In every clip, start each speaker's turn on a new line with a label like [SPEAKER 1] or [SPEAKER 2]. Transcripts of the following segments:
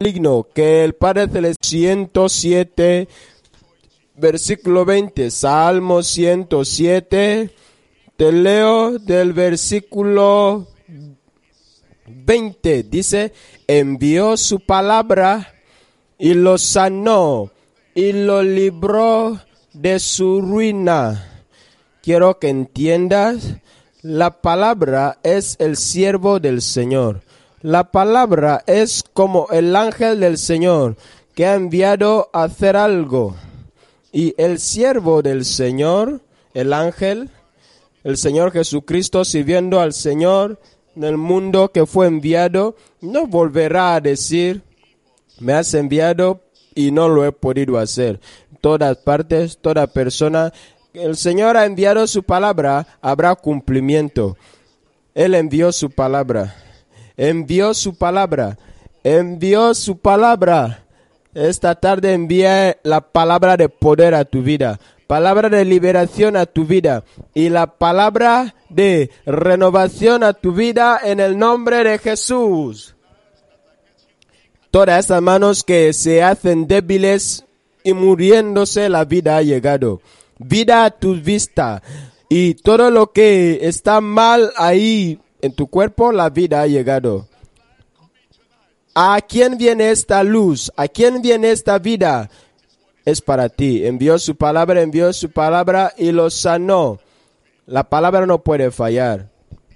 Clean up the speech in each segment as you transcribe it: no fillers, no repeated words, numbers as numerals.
[SPEAKER 1] maligno, que el Padre Celestial, 107, versículo 20, Salmo 107, te leo del versículo 20, dice, envió su palabra y lo sanó y lo libró de su ruina. Quiero que entiendas, la palabra es el siervo del Señor. La palabra es como el ángel del Señor que ha enviado a hacer algo. Y el siervo del Señor, el ángel, el Señor Jesucristo sirviendo al Señor en el mundo que fue enviado, no volverá a decir, me has enviado y no lo he podido hacer. Todas partes, toda persona, el Señor ha enviado su palabra, habrá cumplimiento. Él envió su palabra. Envió su palabra. Envió su palabra. Esta tarde envía la palabra de poder a tu vida. Palabra de liberación a tu vida. Y la palabra de renovación a tu vida en el nombre de Jesús. Todas esas manos que se hacen débiles y muriéndose, la vida ha llegado. Vida a tu vista. Y todo lo que está mal ahí en tu cuerpo, la vida ha llegado. ¿A quién viene esta luz? ¿A quién viene esta vida? Es para ti. Envió su palabra y lo sanó. La palabra no puede fallar.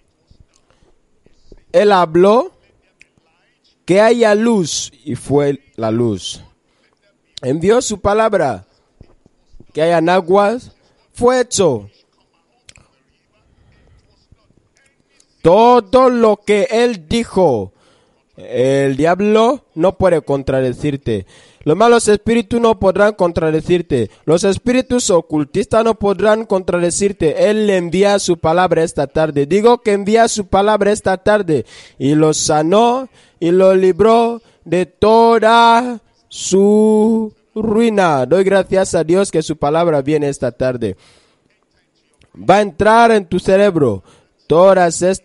[SPEAKER 1] Él habló que haya luz y fue la luz. Envió su palabra que hayan aguas, fue hecho. Todo lo que él dijo, el diablo no puede contradecirte. Los malos espíritus no podrán contradecirte. Los espíritus ocultistas no podrán contradecirte. Él le envía su palabra esta tarde. Digo que envía su palabra esta tarde. Y lo sanó y lo libró de toda su ruina. Doy gracias a Dios que su palabra viene esta tarde. Va a entrar en tu cerebro. Toda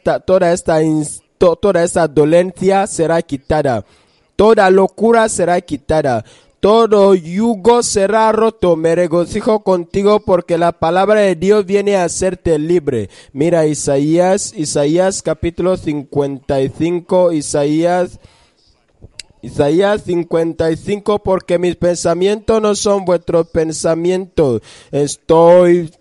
[SPEAKER 1] esa dolencia será quitada. Toda locura será quitada. Todo yugo será roto. Me regocijo contigo porque la palabra de Dios viene a hacerte libre. Mira Isaías capítulo 55, Isaías 55, porque mis pensamientos no son vuestros pensamientos. Estoy